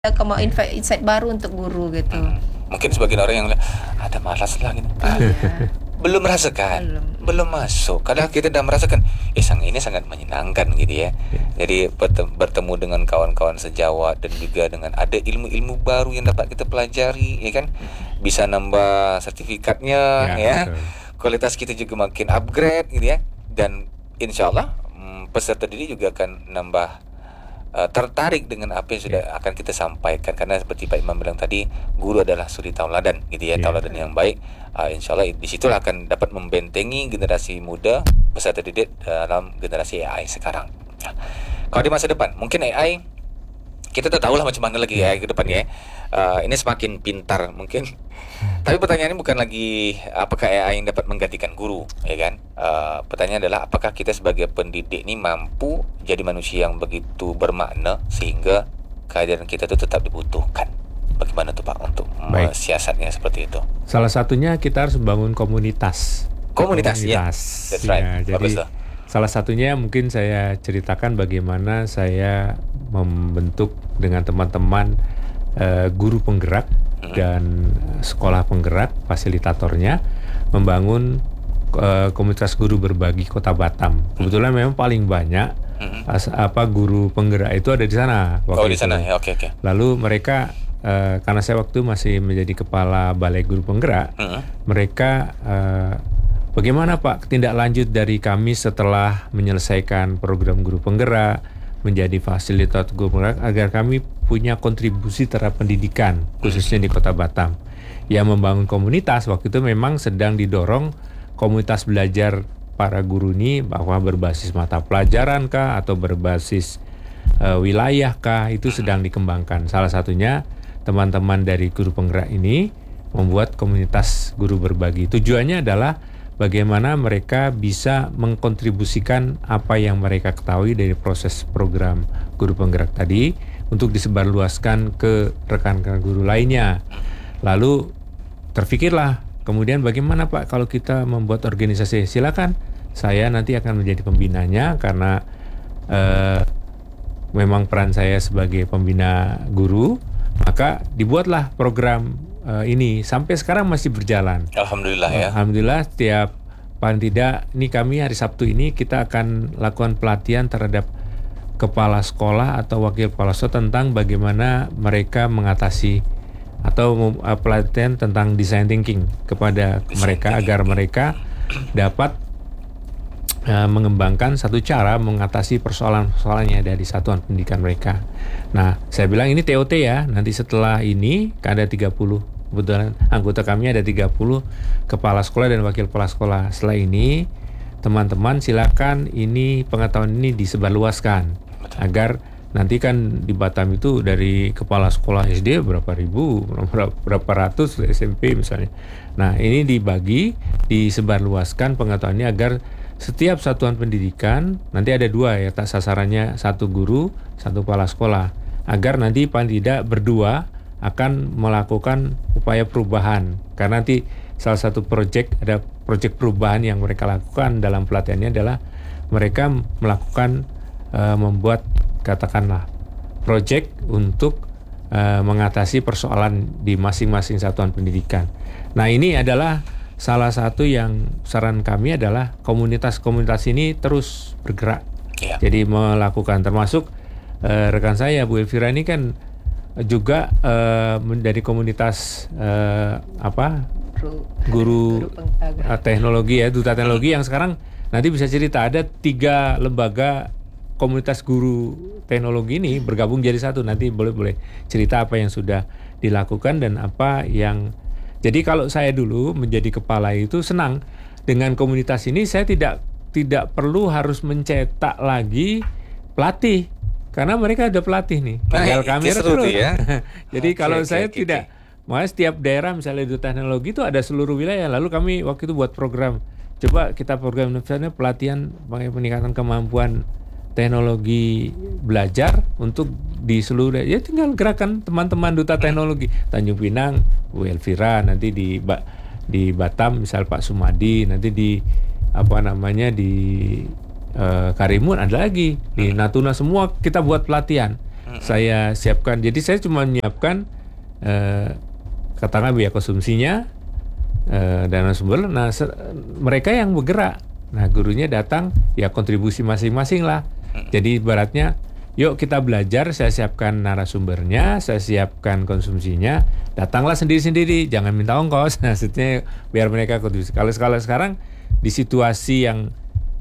akan mau insight baru untuk guru gitu. Mungkin sebagian orang yang bilang, ada malas lah gitu. Belum merasakan, belum masuk. Kadang kita dah merasakan, sang ini sangat menyenangkan gitu ya. Jadi bertemu dengan kawan-kawan sejawat dan juga dengan ada ilmu-ilmu baru yang dapat kita pelajari, ya kan? Bisa nambah sertifikatnya, ya. Kualitas kita juga makin upgrade gitu ya. Dan insya Allah peserta didik juga akan nambah tertarik dengan apa yang sudah akan kita sampaikan, karena seperti Pak Imam bilang tadi, guru adalah suri tauladan gitu ya, tauladan yang baik. Insyaallah disitulah akan dapat membentengi generasi muda peserta didik dalam generasi AI sekarang. Kalau di masa depan mungkin AI kita tak tahulah macam mana lagi ya ke depannya. Ini semakin pintar mungkin. Tapi pertanyaannya bukan lagi apakah AI yang dapat menggantikan guru, ya kan? Pertanyaan adalah apakah kita sebagai pendidik ini mampu jadi manusia yang begitu bermakna sehingga kehadiran kita itu tetap dibutuhkan. Bagaimana tuh Pak untuk siasatnya seperti itu? Salah satunya kita harus membangun komunitas. Ya. That's right. Ya, jadi salah satunya mungkin saya ceritakan bagaimana saya membentuk dengan teman-teman guru penggerak dan sekolah penggerak fasilitatornya membangun komunitas guru berbagi Kota Batam. Kebetulan memang paling banyak guru penggerak itu ada di sana. Di sana ya, oke. Lalu mereka karena saya waktu masih menjadi kepala Balai Guru Penggerak, mereka bagaimana Pak tindak lanjut dari kami setelah menyelesaikan program guru penggerak menjadi fasilitator guru penggerak agar kami punya kontribusi terhadap pendidikan khususnya di Kota Batam. Yang membangun komunitas waktu itu memang sedang didorong komunitas belajar para guru ini, bahwa berbasis mata pelajaran kah atau berbasis wilayah kah, itu sedang dikembangkan. Salah satunya teman-teman dari guru penggerak ini membuat komunitas guru berbagi. Tujuannya adalah bagaimana mereka bisa mengkontribusikan apa yang mereka ketahui dari proses program guru penggerak tadi untuk disebarluaskan ke rekan-rekan guru lainnya. Lalu terfikirlah kemudian bagaimana Pak kalau kita membuat organisasi. Silakan, saya nanti akan menjadi pembinanya karena memang peran saya sebagai pembina guru. Maka dibuatlah program ini sampai sekarang masih berjalan. Alhamdulillah ya. Alhamdulillah setiap paling tidak ini kami hari Sabtu ini kita akan lakukan pelatihan terhadap kepala sekolah atau wakil kepala sekolah tentang bagaimana mereka mengatasi atau pelatihan tentang design thinking kepada mereka agar mereka dapat mengembangkan satu cara mengatasi persoalan-persoalannya dari satuan pendidikan mereka. Nah, saya bilang ini TOT ya. Nanti setelah ini ada 30, kebetulan anggota kami ada 30 kepala sekolah dan wakil kepala sekolah. Setelah ini, teman-teman silakan ini pengetahuan ini disebarluaskan agar nanti kan di Batam itu dari kepala sekolah SD berapa ribu, berapa ratus SMP misalnya. Nah, ini dibagi, disebarluaskan pengetahuannya agar setiap satuan pendidikan nanti ada 2 ya, sasarannya 1 guru, 1 kepala sekolah, agar nanti paling tidak berdua akan melakukan upaya perubahan. Karena nanti salah satu ada proyek perubahan yang mereka lakukan dalam pelatihannya adalah mereka melakukan membuat katakanlah proyek untuk mengatasi persoalan di masing-masing satuan pendidikan. Nah, ini adalah salah satu yang saran kami adalah komunitas-komunitas ini terus bergerak. Jadi melakukan, termasuk rekan saya Bu Elvira ini kan juga dari komunitas guru teknologi ya, duta teknologi yang sekarang nanti bisa cerita ada 3 lembaga komunitas guru teknologi ini bergabung jadi satu. Nanti boleh cerita apa yang sudah dilakukan dan apa yang. Jadi kalau saya dulu menjadi kepala itu senang dengan komunitas ini, saya tidak perlu harus mencetak lagi pelatih karena mereka ada pelatih nih. Tinggal kami terus. Ya. Jadi kalau saya tidak, makanya setiap daerah misalnya di teknologi itu ada seluruh wilayah. Lalu kami waktu itu buat program. Coba kita program misalnya pelatihan peningkatan kemampuan teknologi belajar untuk di seluruh, ya tinggal gerakan teman-teman duta teknologi Tanjung Pinang, Bu Elvira, nanti di Batam misal Pak Sumadi, nanti di di Karimun ada lagi, di Natuna, semua kita buat pelatihan. saya siapkan. Jadi saya cuma menyiapkan katakanlah biaya konsumsinya, dana sumber. Nah, mereka yang bergerak. Nah, gurunya datang, ya kontribusi masing-masing lah. Jadi ibaratnya, yuk kita belajar, saya siapkan narasumbernya, saya siapkan konsumsinya, datanglah sendiri-sendiri, jangan minta ongkos. Nah, maksudnya biar mereka kontribusi. Kalau sekarang di situasi yang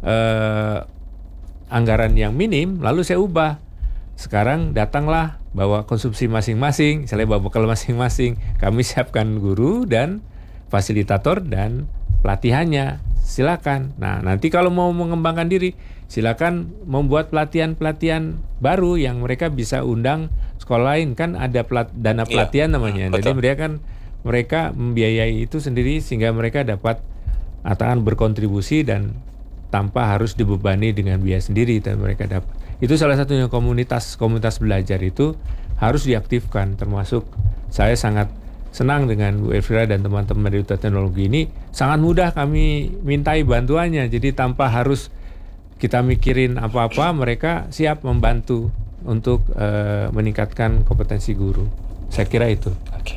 anggaran yang minim, lalu saya ubah. Sekarang datanglah, bawa konsumsi masing-masing, misalnya bawa bekal masing-masing. Kami siapkan guru dan fasilitator dan pelatihannya. Silakan. Nah, nanti kalau mau mengembangkan diri, silakan membuat pelatihan-pelatihan baru yang mereka bisa undang sekolah lain. Kan ada dana pelatihan namanya. Jadi mereka membiayai itu sendiri sehingga mereka dapat akan berkontribusi dan tanpa harus dibebani dengan biaya sendiri dan mereka dapat. Itu salah satunya komunitas belajar itu harus diaktifkan, termasuk saya sangat senang dengan Bu Elvira dan teman-teman dari Duta Teknologi ini. Sangat mudah kami mintai bantuannya. Jadi tanpa harus kita mikirin apa-apa, mereka siap membantu untuk meningkatkan kompetensi guru. Saya kira itu. Oke.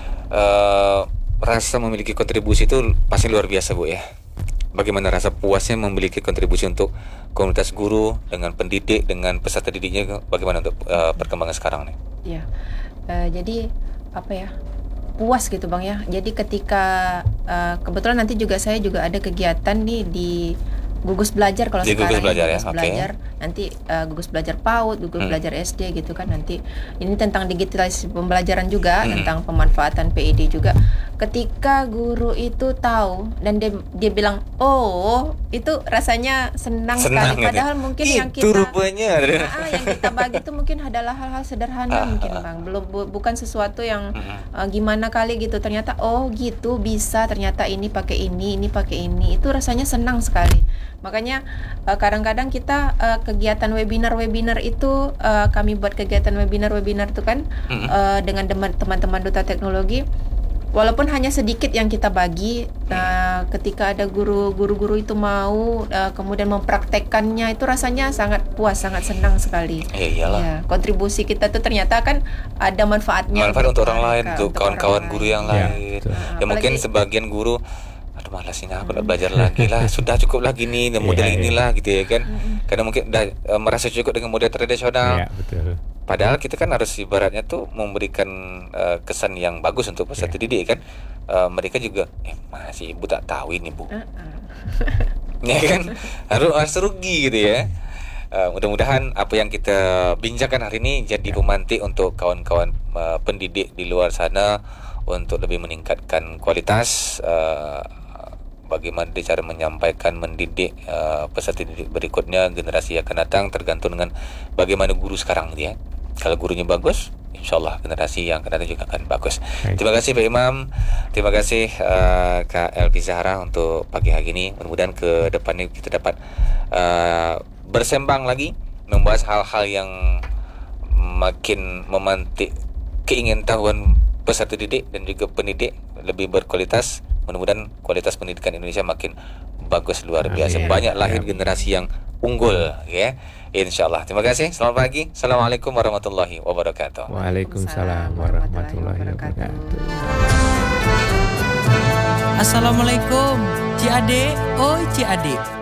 Rasa memiliki kontribusi itu pasti luar biasa, Bu ya. Bagaimana rasa puasnya memiliki kontribusi untuk komunitas guru, dengan pendidik, dengan peserta didiknya, bagaimana untuk perkembangan sekarang nih? Ya, jadi apa ya? Puas gitu Bang ya. Jadi ketika kebetulan nanti saya juga ada kegiatan nih di Gugus Belajar kalau di sekarang Gugus Belajar Gugus Belajar nanti Gugus Belajar PAUD, Gugus Belajar SD gitu kan nanti. Ini tentang digitalisasi pembelajaran juga, tentang pemanfaatan PID juga. Ketika guru itu tahu dan dia bilang, "Oh, itu rasanya senang sekali." Padahal mungkin yang kita bagi itu mungkin adalah hal-hal sederhana mungkin Bang. Bukan sesuatu yang gimana kali gitu. Ternyata oh gitu bisa, ternyata ini pakai ini pakai ini. Itu rasanya senang sekali. Makanya kadang-kadang kita kegiatan webinar itu kami buat kegiatan webinar itu kan dengan teman-teman Duta Teknologi. Walaupun hanya sedikit yang kita bagi, ketika ada guru-guru itu mau kemudian mempraktekkannya, itu rasanya sangat puas, sangat senang sekali. Iyalah. Ya, kontribusi kita tuh ternyata kan ada manfaatnya. Manfaat untuk orang lain, untuk kawan-kawan guru yang lain. Ya mungkin Apalagi, sebagian guru, aduh malas ini aku udah belajar lagi lah, sudah cukup lagi nih model inilah gitu ya kan. Karena mungkin udah merasa cukup dengan model tradisional. Betul. Padahal kita kan harus ibaratnya tuh memberikan kesan yang bagus untuk peserta didik kan. Mereka juga masih ibu tak tahu ini bu. Ya kan harus rugi gitu ya. Mudah-mudahan apa yang kita bincangkan hari ini jadi pemantik untuk kawan-kawan pendidik di luar sana untuk lebih meningkatkan kualitas. Bagaimana cara menyampaikan, mendidik peserta didik berikutnya, generasi yang akan datang, tergantung dengan bagaimana guru sekarang dia. Kalau gurunya bagus, insya Allah generasi yang akan datang juga akan bagus. Terima kasih Pak Imam, terima kasih Kak Elvi Zahra untuk pagi hari ini. Mudah-mudahan ke depannya kita dapat bersembang lagi, membahas hal-hal yang makin memantik keingintahuan peserta didik dan juga pendidik lebih berkualitas. Mudah-mudahan kualitas pendidikan Indonesia makin bagus luar biasa. Banyak lahir generasi yang unggul ya. Insyaallah. Terima kasih. Selamat pagi. Assalamualaikum warahmatullahi wabarakatuh. Waalaikumsalam warahmatullahi wabarakatuh. Assalamualaikum. Ci Ade, oi Ci Ade.